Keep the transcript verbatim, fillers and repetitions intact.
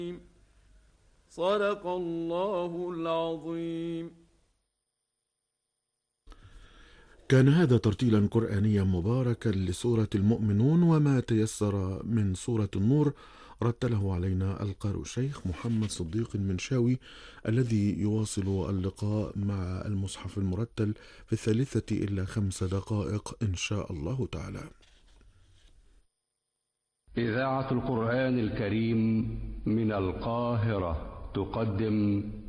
صدق الله العظيم. كان هذا ترتيلا قرآنيا مباركا لسورة المؤمنون وما تيسر من سورة النور، رتله علينا القارئ الشيخ محمد صديق المنشاوي، الذي يواصل اللقاء مع المصحف المرتل في الثالثة إلا خمس دقائق إن شاء الله تعالى. إذاعة القرآن الكريم من القاهرة تقدم